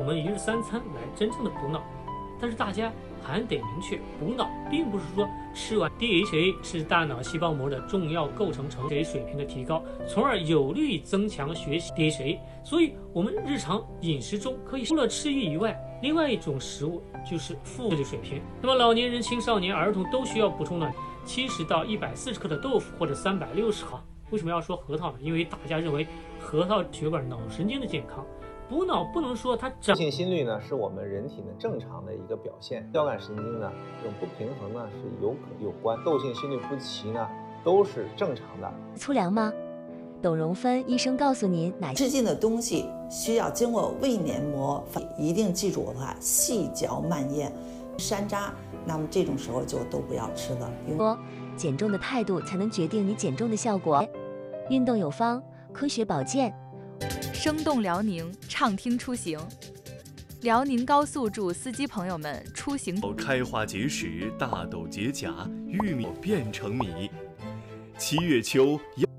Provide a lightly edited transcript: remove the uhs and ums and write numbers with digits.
们一日3餐来真正的补脑。但是大家还得明确，补脑并不是说吃完 DHA 是大脑细胞膜的重要构成成分水平的提高，从而有利于增强学习 DHA。所以，我们日常饮食中可以除了吃鱼以外，另外一种食物就是负质水平。那么老年人、青少年、儿童都需要补充70到140克的豆腐或者360毫。为什么要说核桃呢？因为大家认为核桃血管脑神经的健康。补脑不能说它窦性心律呢是我们人体呢正常的一个表现，交感神经呢这种不平衡呢是有关，窦性心律不齐呢都是正常的。 粗粮吗？董荣芬医生告诉您， 吃进的东西需要经过胃黏膜，一定记住它，细嚼慢咽，山楂，那么这种时候就都不要吃了。 说减重的态度才能决定你减重的效果。运动有方，科学保健。 生动辽宁，畅听出行。辽宁高速祝司机朋友们出行开花结实，大豆结荚，玉米变成米。7月秋。